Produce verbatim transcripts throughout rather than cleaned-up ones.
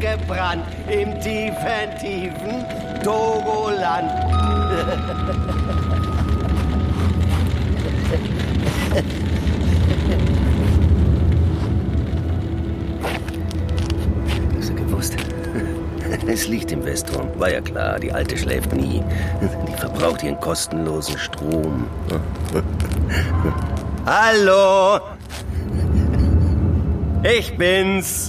gebrannt im tiefen, tiefen Togoland. Hast du gewusst? Es liegt im Westturm. War ja klar, die Alte schläft nie. Die verbraucht ihren kostenlosen Strom. Hallo! Ich bin's.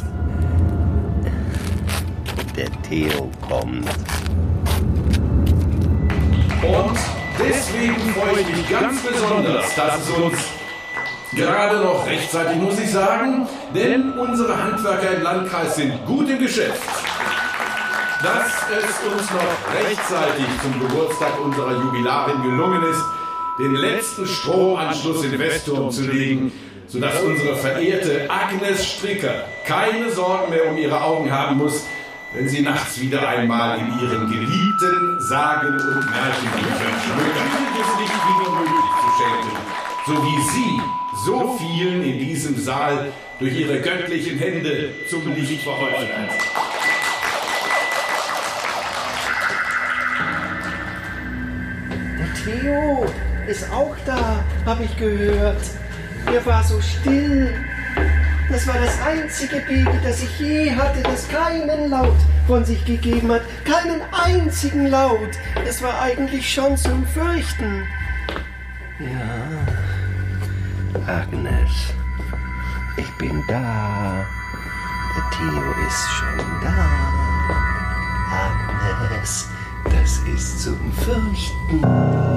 Der Theo kommt. Und deswegen freue ich mich ganz besonders, dass es uns gerade noch rechtzeitig, muss ich sagen, denn unsere Handwerker im Landkreis sind gut im Geschäft. Dass es uns noch rechtzeitig zum Geburtstag unserer Jubilarin gelungen ist, den letzten Stromanschluss in Westturm zu legen, sodass unsere verehrte Agnes Stricker keine Sorgen mehr um ihre Augen haben muss, wenn sie nachts wieder einmal in ihren geliebten Sagen- und Märchenbüchern schmökert. Es nicht wieder möglich zu schenken, so wie sie so vielen in diesem Saal durch ihre göttlichen Hände zum Licht verholfen hat. Der Theo ist auch da, habe ich gehört. Er war so still. Das war das einzige Baby, das ich je hatte, das keinen Laut von sich gegeben hat. Keinen einzigen Laut. Es war eigentlich schon zum Fürchten. Ja, Agnes, ich bin da. Der Theo ist schon da. Agnes, das ist zum Fürchten.